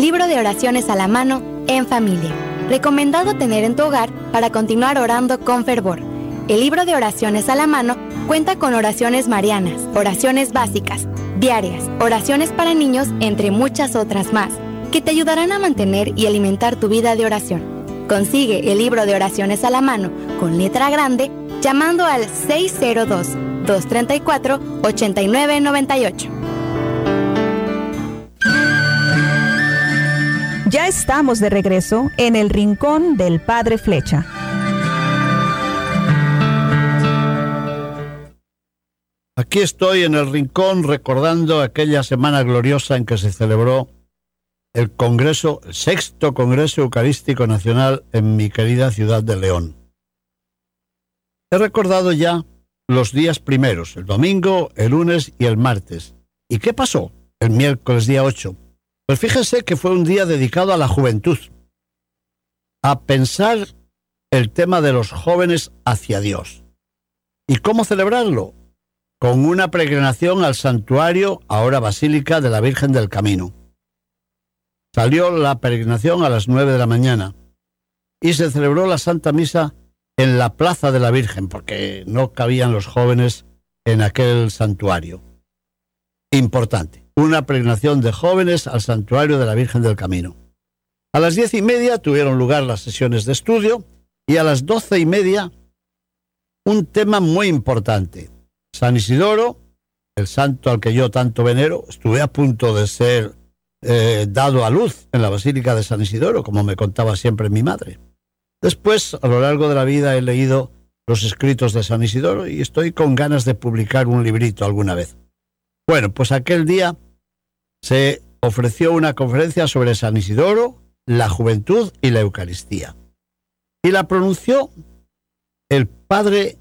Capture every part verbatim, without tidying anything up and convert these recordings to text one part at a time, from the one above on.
libro de oraciones a la mano en familia. Recomendado tener en tu hogar para continuar orando con fervor. El libro de oraciones a la mano cuenta con oraciones marianas, oraciones básicas, diarias, oraciones para niños, entre muchas otras más, que te ayudarán a mantener y alimentar tu vida de oración. Consigue el libro de oraciones a la mano con letra grande llamando al seis cero dos, dos tres cuatro, ocho nueve nueve ocho. Ya estamos de regreso en el Rincón del Padre Flecha. Aquí estoy en el rincón recordando aquella semana gloriosa en que se celebró el Congreso, el sexto Congreso Eucarístico Nacional en mi querida ciudad de León. He recordado ya los días primeros, el domingo, el lunes y el martes. ¿Y qué pasó el miércoles día ocho? Pues fíjense que fue un día dedicado a la juventud, a pensar el tema de los jóvenes hacia Dios. ¿Y cómo celebrarlo? Con una peregrinación al santuario, ahora Basílica de la Virgen del Camino. Salió la peregrinación a las nueve de la mañana y se celebró la Santa Misa en la Plaza de la Virgen, porque no cabían los jóvenes en aquel santuario. Importante. Una peregrinación de jóvenes al santuario de la Virgen del Camino. A las diez y media tuvieron lugar las sesiones de estudio y a las doce y media un tema muy importante. San Isidoro, el santo al que yo tanto venero, estuve a punto de ser eh, dado a luz en la Basílica de San Isidoro, como me contaba siempre mi madre. Después, a lo largo de la vida, he leído los escritos de San Isidoro y estoy con ganas de publicar un librito alguna vez. Bueno, pues aquel día se ofreció una conferencia sobre San Isidoro, la juventud y la Eucaristía. Y la pronunció el padre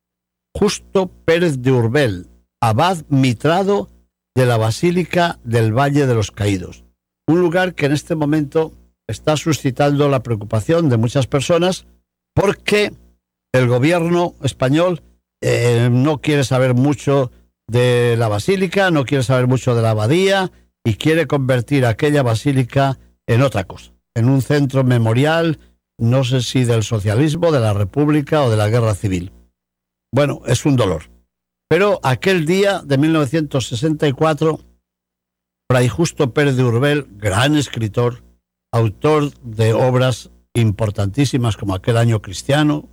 Justo Pérez de Urbel, abad mitrado de la Basílica del Valle de los Caídos. Un lugar que en este momento está suscitando la preocupación de muchas personas porque el gobierno español eh, no quiere saber mucho de la basílica, no quiere saber mucho de la abadía y quiere convertir aquella basílica en otra cosa, en un centro memorial, no sé si del socialismo, de la República o de la Guerra Civil. Bueno, es un dolor. Pero aquel día de mil novecientos sesenta y cuatro, Fray Justo Pérez de Urbel, gran escritor, autor de obras importantísimas como Aquel año cristiano,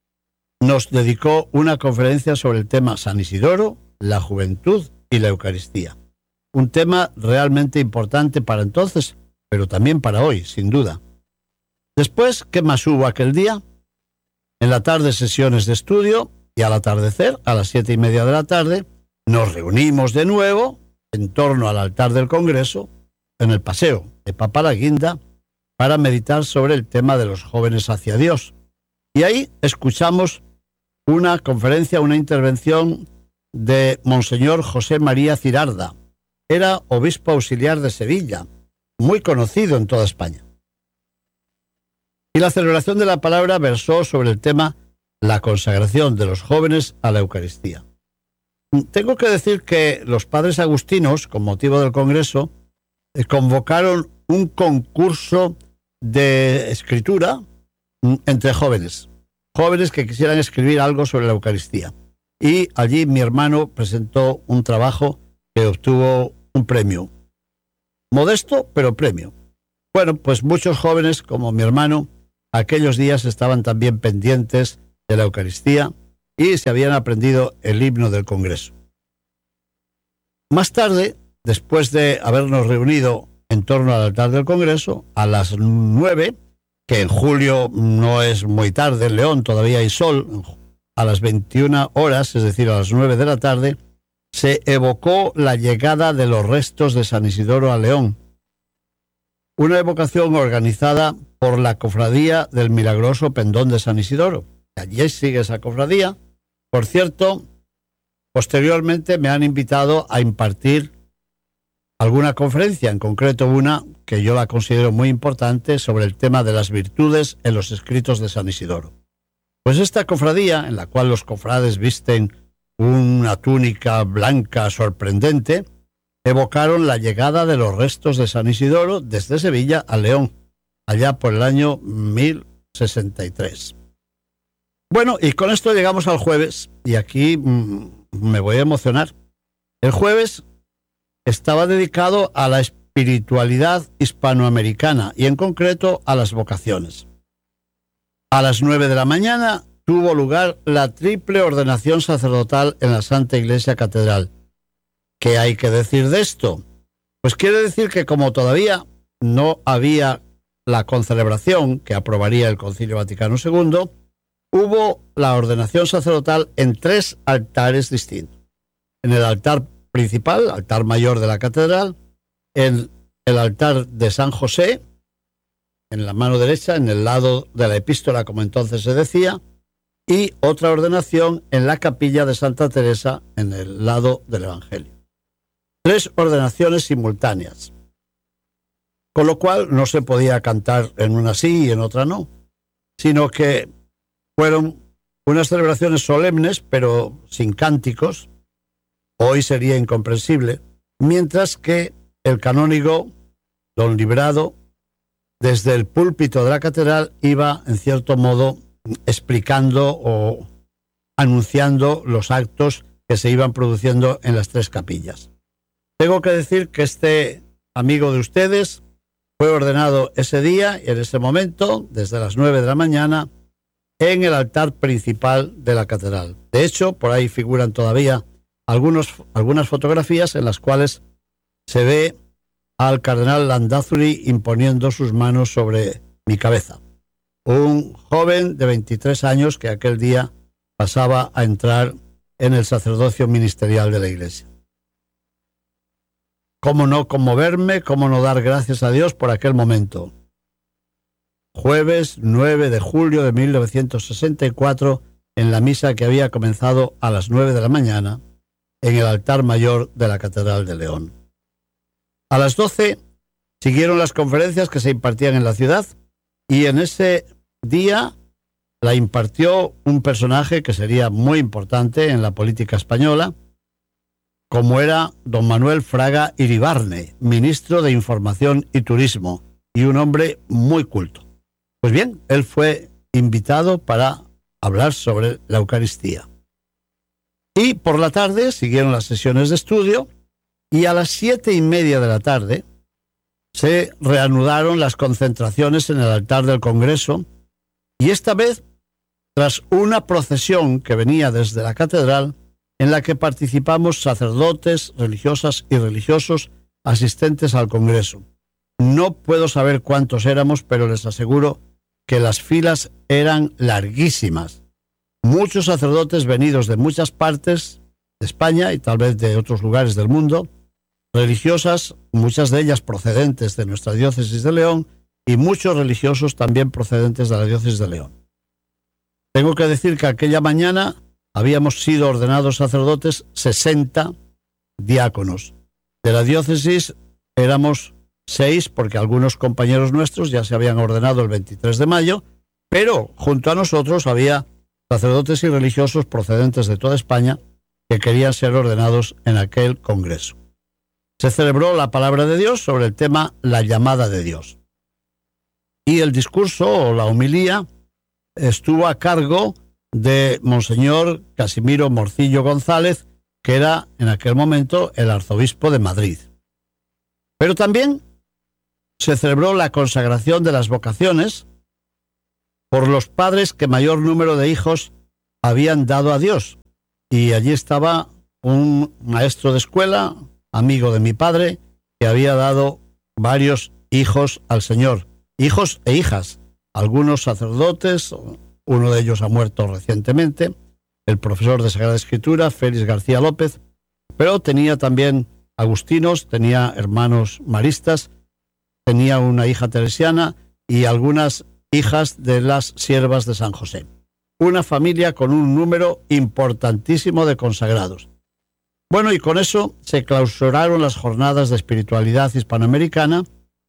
nos dedicó una conferencia sobre el tema San Isidoro, la juventud y la Eucaristía. Un tema realmente importante para entonces, pero también para hoy, sin duda. Después, ¿qué más hubo aquel día? En la tarde, sesiones de estudio, y al atardecer, a las siete y media de la tarde, nos reunimos de nuevo en torno al altar del Congreso, en el paseo de Papa la Guinda, para meditar sobre el tema de los jóvenes hacia Dios. Y ahí escuchamos una conferencia, una intervención de Monseñor José María Cirarda. Era obispo auxiliar de Sevilla, muy conocido en toda España. Y la celebración de la palabra versó sobre el tema la consagración de los jóvenes a la Eucaristía. Tengo que decir que los padres agustinos, con motivo del Congreso, eh, convocaron un concurso de escritura entre jóvenes, jóvenes que quisieran escribir algo sobre la Eucaristía. Y allí mi hermano presentó un trabajo que obtuvo un premio. Modesto, pero premio. Bueno, pues muchos jóvenes, como mi hermano, aquellos días estaban también pendientes de la Eucaristía y se habían aprendido el himno del Congreso. Más tarde, después de habernos reunido en torno al altar del Congreso, a las nueve, que en julio no es muy tarde, en León todavía hay sol, a las veintiuna horas, es decir, a las nueve de la tarde, se evocó la llegada de los restos de San Isidoro a León. Una evocación organizada por la Cofradía del Milagroso Pendón de San Isidoro. Allí sigue esa cofradía. Por cierto, posteriormente me han invitado a impartir alguna conferencia, en concreto una que yo la considero muy importante sobre el tema de las virtudes en los escritos de San Isidoro. Pues esta cofradía, en la cual los cofrades visten una túnica blanca sorprendente, evocaron la llegada de los restos de San Isidoro desde Sevilla a León, allá por el año mil sesenta y tres. Bueno, y con esto llegamos al jueves, y aquí mmm, me voy a emocionar. El jueves estaba dedicado a la espiritualidad hispanoamericana y en concreto a las vocaciones. A las nueve de la mañana tuvo lugar la triple ordenación sacerdotal en la Santa Iglesia Catedral. ¿Qué hay que decir de esto? Pues quiere decir que como todavía no había la concelebración que aprobaría el Concilio Vaticano segundo, hubo la ordenación sacerdotal en tres altares distintos. En el altar principal, altar mayor de la catedral, en el altar de San José, en la mano derecha, en el lado de la epístola, como entonces se decía, y otra ordenación en la capilla de Santa Teresa, en el lado del Evangelio. Tres ordenaciones simultáneas, con lo cual no se podía cantar en una sí y en otra no, sino que fueron unas celebraciones solemnes, pero sin cánticos. Hoy sería incomprensible, mientras que el canónigo don Librado, desde el púlpito de la catedral, iba, en cierto modo, explicando o anunciando los actos que se iban produciendo en las tres capillas. Tengo que decir que este amigo de ustedes fue ordenado ese día y en ese momento, desde las nueve de la mañana, en el altar principal de la catedral. De hecho, por ahí figuran todavía algunos, algunas fotografías en las cuales se ve al cardenal Landázuri imponiendo sus manos sobre mi cabeza. Un joven de veintitrés años que aquel día pasaba a entrar en el sacerdocio ministerial de la Iglesia. ¿Cómo no conmoverme? ¿Cómo no dar gracias a Dios por aquel momento? Jueves nueve de julio de mil novecientos sesenta y cuatro, en la misa que había comenzado a las nueve de la mañana, en el altar mayor de la Catedral de León. A las doce siguieron las conferencias que se impartían en la ciudad y en ese día la impartió un personaje que sería muy importante en la política española, como era don Manuel Fraga Iribarne, ministro de Información y Turismo, y un hombre muy culto. Pues bien, él fue invitado para hablar sobre la Eucaristía. Y por la tarde siguieron las sesiones de estudio y a las siete y media de la tarde se reanudaron las concentraciones en el altar del Congreso y esta vez tras una procesión que venía desde la catedral en la que participamos sacerdotes, religiosas y religiosos asistentes al Congreso. No puedo saber cuántos éramos, pero les aseguro que las filas eran larguísimas. Muchos sacerdotes venidos de muchas partes de España y tal vez de otros lugares del mundo, religiosas, muchas de ellas procedentes de nuestra diócesis de León, y muchos religiosos también procedentes de la diócesis de León. Tengo que decir que aquella mañana habíamos sido ordenados sacerdotes sesenta diáconos. De la diócesis éramos seis, porque algunos compañeros nuestros ya se habían ordenado el veintitrés de mayo, pero junto a nosotros había sacerdotes y religiosos procedentes de toda España que querían ser ordenados en aquel congreso. Se celebró la palabra de Dios sobre el tema la llamada de Dios. Y el discurso o la homilía estuvo a cargo de Monseñor Casimiro Morcillo González, que era en aquel momento el arzobispo de Madrid. Pero también se celebró la consagración de las vocaciones por los padres que mayor número de hijos habían dado a Dios. Y allí estaba un maestro de escuela, amigo de mi padre, que había dado varios hijos al Señor, hijos e hijas, algunos sacerdotes, uno de ellos ha muerto recientemente, el profesor de Sagrada Escritura, Félix García López, pero tenía también agustinos, tenía hermanos maristas, tenía una hija teresiana y algunas hijas de las siervas de San José. Una familia con un número importantísimo de consagrados. Bueno, y con eso se clausuraron las jornadas de espiritualidad hispanoamericana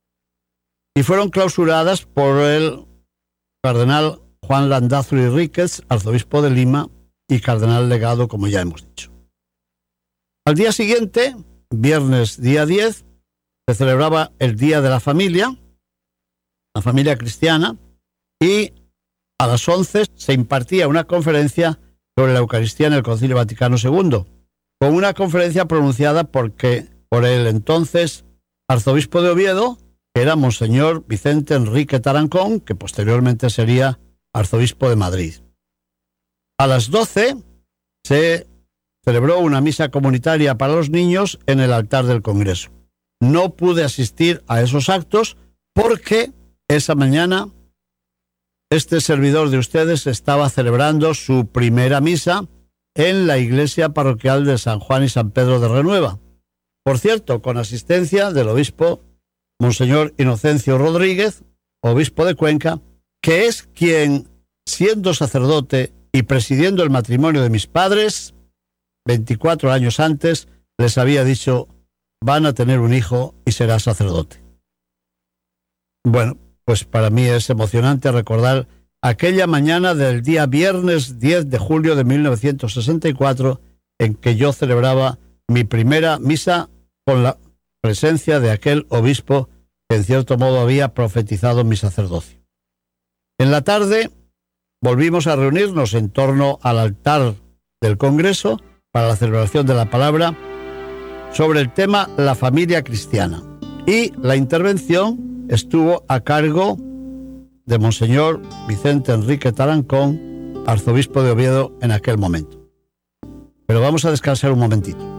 y fueron clausuradas por el cardenal Juan Landázuri Ríquez, arzobispo de Lima y cardenal legado, como ya hemos dicho. Al día siguiente viernes día diez, se celebraba el Día de la Familia, la familia cristiana, y a las once se impartía una conferencia sobre la Eucaristía en el Concilio Vaticano segundo, con una conferencia pronunciada porque, por el entonces arzobispo de Oviedo, que era Monseñor Vicente Enrique Tarancón, que posteriormente sería arzobispo de Madrid. A las doce se celebró una misa comunitaria para los niños en el altar del Congreso. No pude asistir a esos actos porque esa mañana este servidor de ustedes estaba celebrando su primera misa en la iglesia parroquial de San Juan y San Pedro de Renueva. Por cierto, con asistencia del obispo Monseñor Inocencio Rodríguez, obispo de Cuenca, que es quien, siendo sacerdote y presidiendo el matrimonio de mis padres, veinticuatro años antes, les había dicho: van a tener un hijo y será sacerdote. Bueno, pues para mí es emocionante recordar aquella mañana del día viernes diez de julio de mil novecientos sesenta y cuatro, en que yo celebraba mi primera misa con la presencia de aquel obispo que en cierto modo había profetizado mi sacerdocio. En la tarde volvimos a reunirnos en torno al altar del Congreso para la celebración de la palabra sobre el tema la familia cristiana, y la intervención estuvo a cargo de Monseñor Vicente Enrique Tarancón, arzobispo de Oviedo en aquel momento. Pero vamos a descansar un momentito.